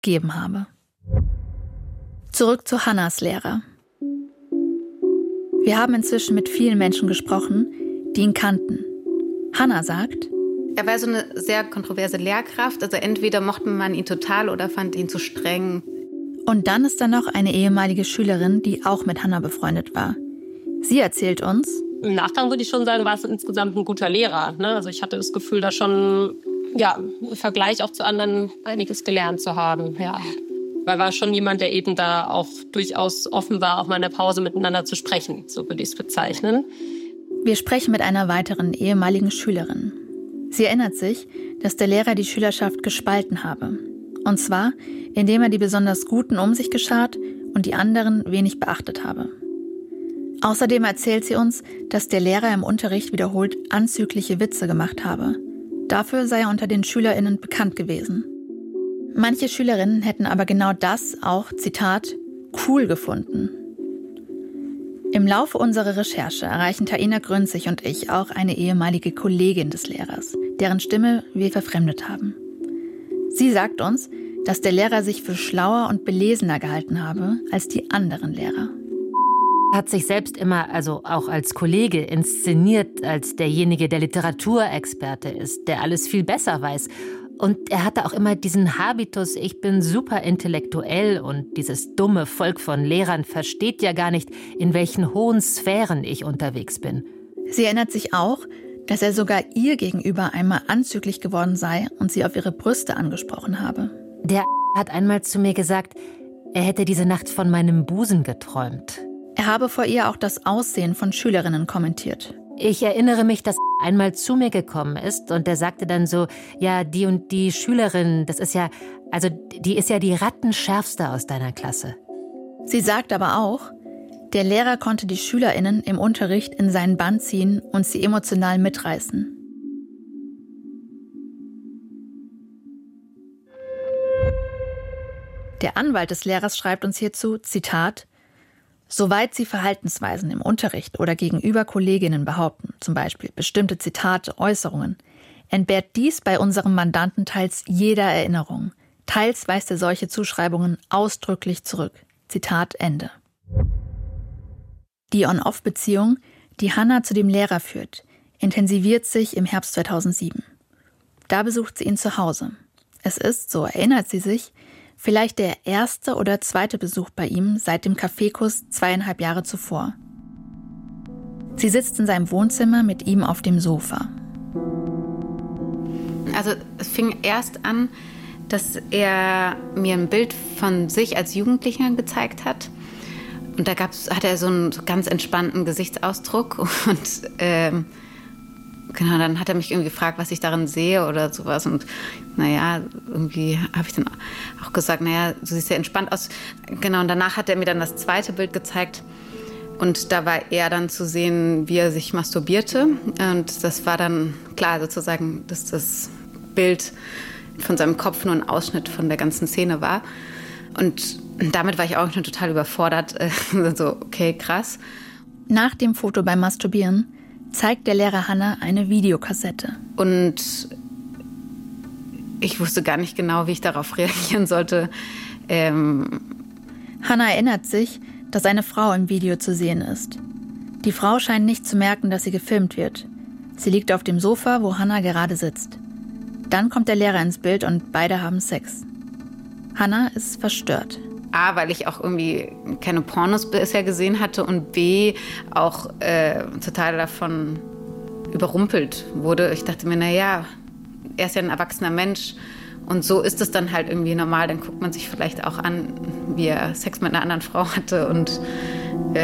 gegeben habe. Zurück zu Hannas Lehrer. Wir haben inzwischen mit vielen Menschen gesprochen, die ihn kannten. Hanna sagt: Er war so eine sehr kontroverse Lehrkraft. Also entweder mochte man ihn total oder fand ihn zu streng. Und dann ist da noch eine ehemalige Schülerin, die auch mit Hanna befreundet war. Sie erzählt uns: Im Nachgang würde ich schon sagen, war es insgesamt ein guter Lehrer. Ne? Also ich hatte das Gefühl, da schon im Vergleich auch zu anderen einiges gelernt zu haben. Ja. Weil war schon jemand, der eben da auch durchaus offen war, auch mal in der Pause miteinander zu sprechen. So würde ich es bezeichnen. Wir sprechen mit einer weiteren ehemaligen Schülerin. Sie erinnert sich, dass der Lehrer die Schülerschaft gespalten habe. Und zwar, indem er die besonders Guten um sich geschart und die anderen wenig beachtet habe. Außerdem erzählt sie uns, dass der Lehrer im Unterricht wiederholt anzügliche Witze gemacht habe. Dafür sei er unter den SchülerInnen bekannt gewesen. Manche Schülerinnen hätten aber genau das auch, Zitat, cool gefunden. Im Laufe unserer Recherche erreichen Taina Grünzig und ich auch eine ehemalige Kollegin des Lehrers, deren Stimme wir verfremdet haben. Sie sagt uns, dass der Lehrer sich für schlauer und belesener gehalten habe als die anderen Lehrer. Er hat sich selbst immer, also auch als Kollege, inszeniert als derjenige, der Literaturexperte ist, der alles viel besser weiß. Und er hatte auch immer diesen Habitus, ich bin super intellektuell und dieses dumme Volk von Lehrern versteht ja gar nicht, in welchen hohen Sphären ich unterwegs bin. Sie erinnert sich auch, dass er sogar ihr gegenüber einmal anzüglich geworden sei und sie auf ihre Brüste angesprochen habe. Der hat einmal zu mir gesagt, er hätte diese Nacht von meinem Busen geträumt. Er habe vor ihr auch das Aussehen von Schülerinnen kommentiert. Ich erinnere mich, dass einmal zu mir gekommen ist und der sagte dann so, ja, die und die Schülerin, das ist ja, also die ist ja die rattenschärfste aus deiner Klasse. Sie sagt aber auch, der Lehrer konnte die SchülerInnen im Unterricht in seinen Bann ziehen und sie emotional mitreißen. Der Anwalt des Lehrers schreibt uns hierzu, Zitat, soweit Sie Verhaltensweisen im Unterricht oder gegenüber Kolleginnen behaupten, zum Beispiel bestimmte Zitate, Äußerungen, entbehrt dies bei unserem Mandanten teils jeder Erinnerung. Teils weist er solche Zuschreibungen ausdrücklich zurück. Zitat Ende. Die On-Off-Beziehung, die Hanna zu dem Lehrer führt, intensiviert sich im Herbst 2007. Da besucht sie ihn zu Hause. Es ist, so erinnert sie sich, vielleicht der erste oder zweite Besuch bei ihm seit dem Kaffeekuss 2,5 Jahre zuvor. Sie sitzt in seinem Wohnzimmer mit ihm auf dem Sofa. Also es fing erst an, dass er mir ein Bild von sich als Jugendlicher gezeigt hat. Und da hat er so einen ganz entspannten Gesichtsausdruck. Und genau, dann hat er mich irgendwie gefragt, was ich darin sehe oder sowas. Und naja, irgendwie habe ich dann auch gesagt, naja, du siehst ja entspannt aus. Genau, und danach hat er mir dann das zweite Bild gezeigt. Und da war er dann zu sehen, wie er sich masturbierte. Und das war dann klar sozusagen, dass das Bild von seinem Kopf nur ein Ausschnitt von der ganzen Szene war. Und damit war ich auch schon total überfordert. So, okay, krass. Nach dem Foto beim Masturbieren zeigt der Lehrer Hanna eine Videokassette. Und ich wusste gar nicht genau, wie ich darauf reagieren sollte. Hanna erinnert sich, dass eine Frau im Video zu sehen ist. Die Frau scheint nicht zu merken, dass sie gefilmt wird. Sie liegt auf dem Sofa, wo Hanna gerade sitzt. Dann kommt der Lehrer ins Bild und beide haben Sex. Hanna ist verstört. A, weil ich auch irgendwie keine Pornos bisher gesehen hatte und B, auch total davon überrumpelt wurde. Ich dachte mir, naja, er ist ja ein erwachsener Mensch und so ist es dann halt irgendwie normal. Dann guckt man sich vielleicht auch an, wie er Sex mit einer anderen Frau hatte und